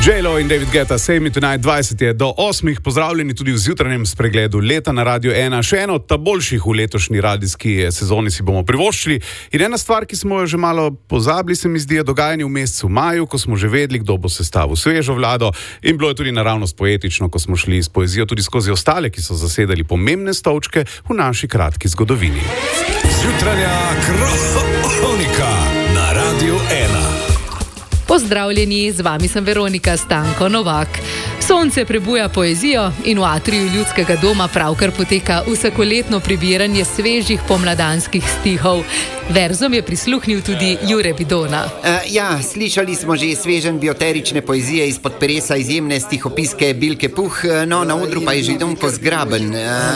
J-Lo in David Guetta, Save Me Tonight, 20 je do 8. Pozdravljeni tudi v zjutranjem spregledu leta na Radio 1. Še eno od boljših v letošnji radijski sezoni si bomo privoščili. In ena stvar, ki smo jo že malo pozabili, se mi zdi, je dogajanje v mesecu maju, ko smo že vedeli, kdo bo sestavil svežo vlado. In bilo je tudi naravnost poetično, ko smo šli s poezijo tudi skozi ostale, ki so zasedali pomembne stolčke v naši kratki zgodovini. Zjutranja kronika na Radio 1. Pozdravljeni, z vami sem Veronika Stanko Novak. Sonce prebuja poezijo in v atriju Ljudskega doma pravkar poteka vsakoletno prebiranje svežih pomladanskih stihov. Verzom je prisluhnil tudi Jure Bidona. Slišali smo že sveženj bioterične poezije izpod peresa izjemne stihopiske Bilke Puh, no, na odru pa je Židonko Zgraben.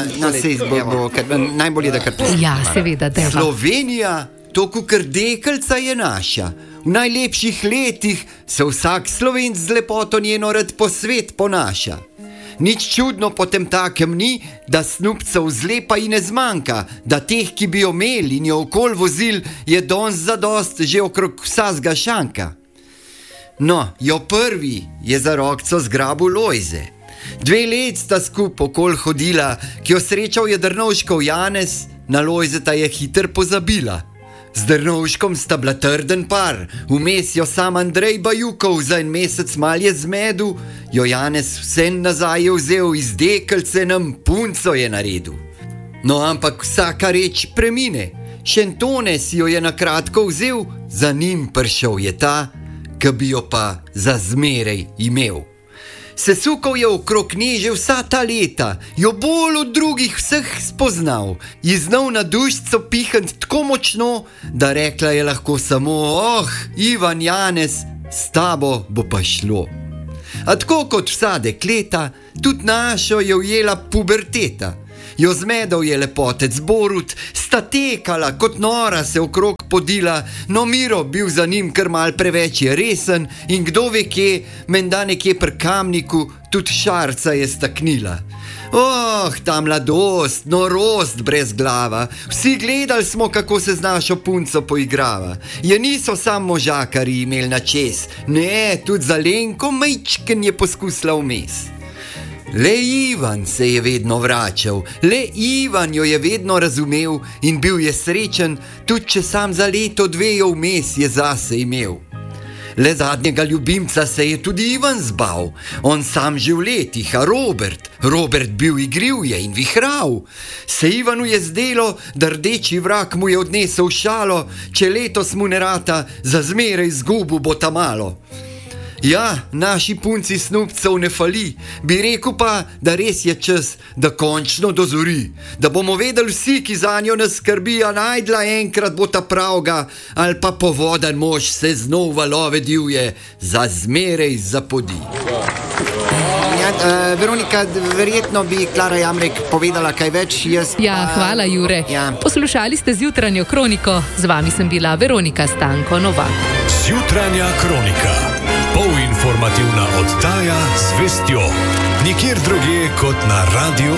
Najbolje, da kar pustim. Ja, seveda, deva. Slovenija, to kukar dekeljca je naša. V najlepših letih se vsak Slovenc z lepoto njeno rad po svet ponaša. Nič čudno potem takem ni, da snupcev zlepa in ne zmanjka, da teh, ki bi jo imeli in jo okol vozil, je danes zadost že okrog vsazga šanka. No, jo prvi je za rokco zgrabil Lojze. 2 let sta skup okol hodila, ki jo srečal je Drnovškov Janez, na Lojzeta je hiter pozabila. Z Drnovškom sta bila trden par, vmes jo sam Andrej Bajukov za en mesec malje zmedu, jo Janez vse nazaj je vzel, iz dekeljce nam punco je naredil. No, ampak vsaka reč premine, Šentone si jo je na kratko vzel, za njim prišel je ta, ki bi jo pa za zmerej imel. Sesukal je okrog nje že vsa ta leta, jo bolj od drugih vseh spoznal, ji znal na dušco pihant tako močno, da rekla je lahko samo: Ivan Janez, s tabo bo pa šlo. A tako kot vsa dekleta, tudi našo je ujela puberteta. Jo zmedal je lepotec Borut, sta tekala kot nora se okrog podila, no Miro bil za njim kar mal preveč je resen in kdo ve kje, menda nekje pri Kamniku tudi šarca je staknila. Ta mladost, norost brez glava, vsi gledali smo, kako se z našo punco poigrava. Je niso sam možakari imeli na čez, ne, tudi za Lenko majčken je poskusila vmes. Le Ivan se je vedno vračal, le Ivan jo je vedno razumel in bil je srečen, tudi če sam za leto 2 jo vmes je zase imel. Le zadnjega ljubimca se je tudi Ivan zbal, on sam že v letih, a Robert bil igriv je in vihral. Se Ivanu je zdelo, da rdeči vrak mu je odnesel šalo, če letos mu ne rata, za zmeraj izgubu bo ta malo. Ja, naši punci snupcev ne fali, bi rekel pa, da res je čas, da končno dozori, da bomo vedeli vsi, ki za njo nas skrbi, a najdla enkrat bo ta pravga, ali pa povodan mož se znov valove divje, za zmerej zapodi. Veronika, verjetno bi Klara Jamrek povedala kaj več. Hvala Jure. Poslušali ste zjutranjo kroniko, z vami sem bila Veronika Stanko Novak. Zjutranja kronika. Polinformativna oddaja z vestjo. Nikjer drugje kot na Radio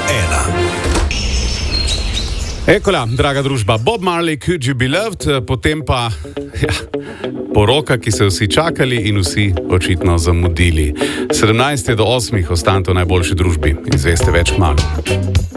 1. Ekola, draga družba, Bob Marley, Could You Be Loved, potem pa poroka, ki so vsi čakali in vsi očitno zamudili. 17 do 8 ostanite v najboljši družbi. Izveste več kmalu.